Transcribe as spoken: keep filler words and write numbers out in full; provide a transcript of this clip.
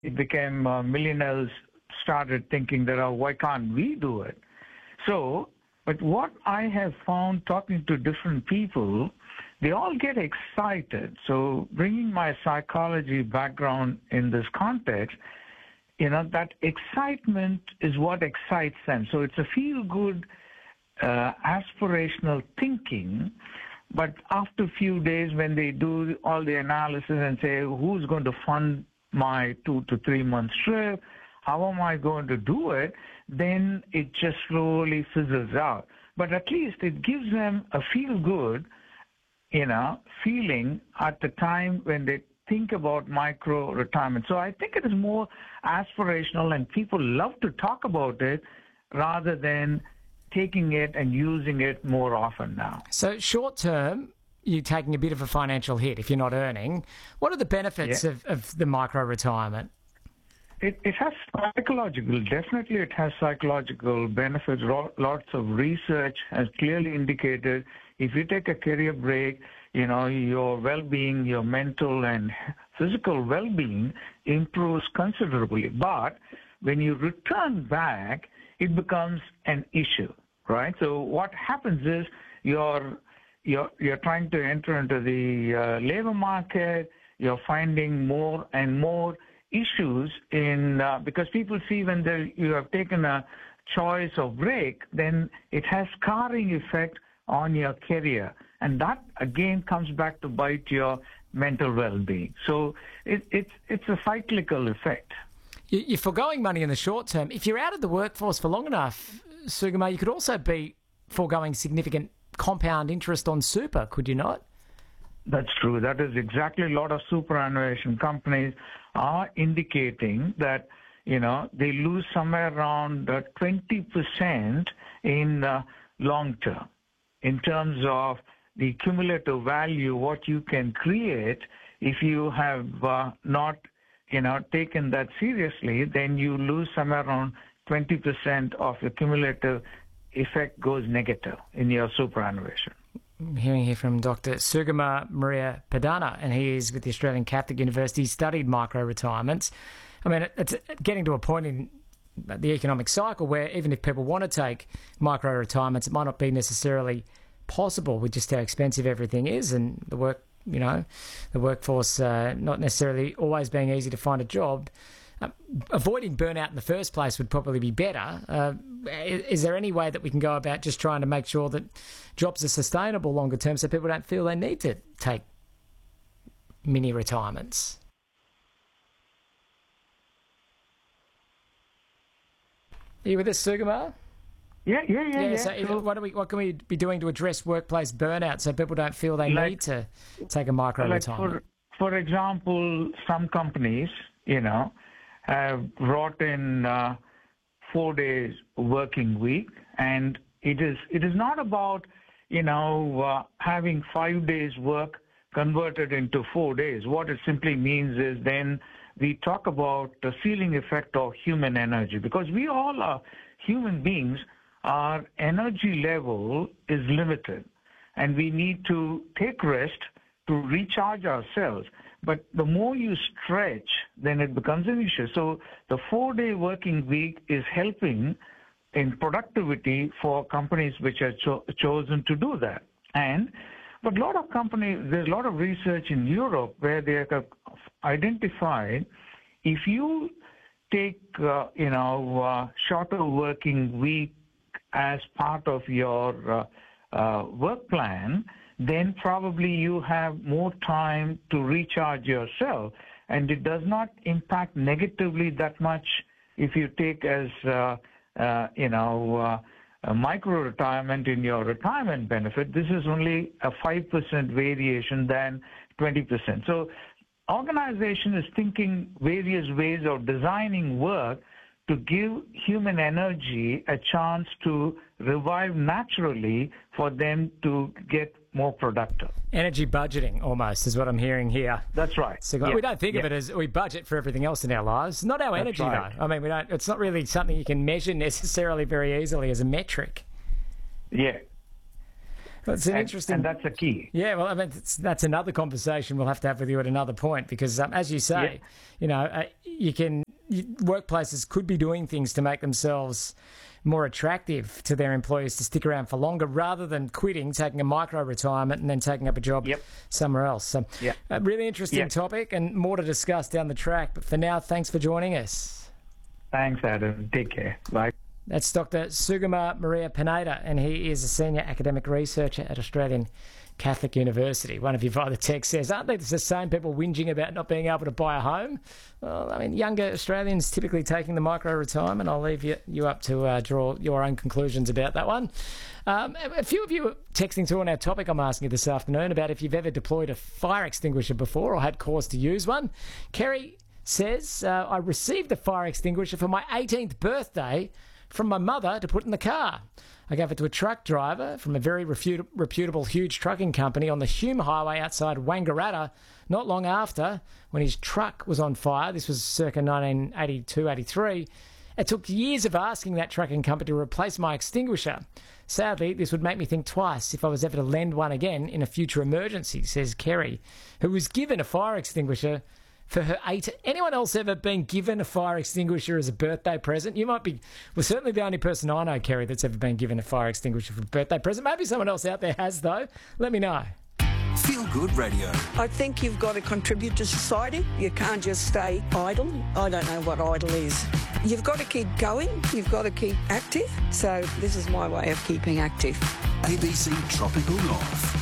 it became uh, millionaires started thinking that, oh, why can't we do it? So, but what I have found talking to different people, they all get excited. So bringing my psychology background in this context, you know, that excitement is what excites them. So it's a feel-good, uh, aspirational thinking. But after a few days, when they do all the analysis and say, who's going to fund my two to three month trip? How am I going to do it? Then it just slowly fizzles out. But at least it gives them a feel-good, you know, feeling at the time when they think about micro-retirement. So I think it is more aspirational, and people love to talk about it rather than taking it and using it more often now. So short term, you're taking a bit of a financial hit if you're not earning. What are the benefits yeah. of, of the micro-retirement? It, it has psychological, definitely it has psychological benefits. Lots of research has clearly indicated if you take a career break, you know, your well-being, your mental and physical well-being improves considerably. But when you return back, it becomes an issue, right? So what happens is you're you're you're trying to enter into the uh, labor market. You're finding more and more issues in uh, because people see when they, you have taken a choice of break, then it has scarring effect on your career, and that again comes back to bite your mental well-being. So it, it's it's a cyclical effect. You're foregoing money in the short term. If you're out of the workforce for long enough, Sugamar, you could also be foregoing significant compound interest on super, could you not? That's true. That is exactly a lot of superannuation companies are indicating that, you know, they lose somewhere around uh, twenty percent in uh, long term in terms of the cumulative value, what you can create if you have uh, not you know, taken that seriously, then you lose somewhere around twenty percent of your cumulative effect goes negative in your superannuation. I'm hearing here from Doctor Sugamar Maria Padana, and he is with the Australian Catholic University, studied micro-retirements. I mean, it's getting to a point in the economic cycle where even if people want to take micro-retirements, it might not be necessarily possible with just how expensive everything is and the work you know, the workforce uh, not necessarily always being easy to find a job. Uh, avoiding burnout in the first place would probably be better. Uh, is, is there any way that we can go about just trying to make sure that jobs are sustainable longer term so people don't feel they need to take mini retirements? Are you with us, Sugamar? Yeah, yeah, yeah. yeah. So, so, what, do we, what can we be doing to address workplace burnout so people don't feel they like, need to take a micro like retirement? For, for example, some companies, you know, have brought in uh, four days working week, and it is it is not about you know uh, having five days work converted into four days. What it simply means is then we talk about the ceiling effect of human energy, because we all are human beings. Our energy level is limited, and we need to take rest to recharge ourselves. But the more you stretch, then it becomes an issue. So the four-day working week is helping in productivity for companies which have cho- chosen to do that. And but a lot of companies, there's a lot of research in Europe where they have identified if you take, uh, you know, uh, shorter working week as part of your uh, uh, work plan, then probably you have more time to recharge yourself, and it does not impact negatively that much if you take as uh, uh, you know uh, a micro retirement in your retirement benefit. This is only a five percent variation than twenty percent. So organization is thinking various ways of designing work to give human energy a chance to revive naturally for them to get more productive. Energy budgeting, almost, is what I'm hearing here. That's right. So yeah. we don't think yeah. of it as we budget for everything else in our lives. Not our That's energy, right. though. I mean, we don't. It's not really something you can measure necessarily very easily as a metric. Yeah. Well, it's an and, interesting... and that's a key. Yeah, well, I mean, it's, that's another conversation we'll have to have with you at another point because, um, as you say, yeah. you know, uh, you can... You, workplaces could be doing things to make themselves more attractive to their employees to stick around for longer rather than quitting, taking a micro-retirement and then taking up a job yep. somewhere else. So, yep. a really interesting yep. topic and more to discuss down the track. But for now, thanks for joining us. Thanks, Adam. Take care. Bye. That's Doctor Sugamal Mariapineda, and he is a senior academic researcher at Australian Catholic University. One of you via the text says, aren't they the same people whinging about not being able to buy a home? Well, I mean, younger Australians typically taking the micro-retirement. I'll leave you, you up to uh, draw your own conclusions about that one. Um, a few of you are texting through on our topic I'm asking you this afternoon about if you've ever deployed a fire extinguisher before or had cause to use one. Kerry says, uh, I received a fire extinguisher for my eighteenth birthday from my mother to put in the car. I gave it to a truck driver from a very reputa- reputable huge trucking company on the Hume Highway outside Wangaratta not long after when his truck was on fire. This was circa nineteen eighty-two eighty-three. It took years of asking that trucking company to replace my extinguisher. Sadly, this would make me think twice if I was ever to lend one again in a future emergency, says Kerry, who was given a fire extinguisher for her eight. Anyone else ever been given a fire extinguisher as a birthday present? You might be, well, certainly the only person I know, Kerry, that's ever been given a fire extinguisher for a birthday present. Maybe someone else out there has, though. Let me know. Feel Good Radio. I think you've got to contribute to society. You can't just stay idle. I don't know what idle is. You've got to keep going. You've got to keep active. So this is my way of keeping active. A B C Tropical North.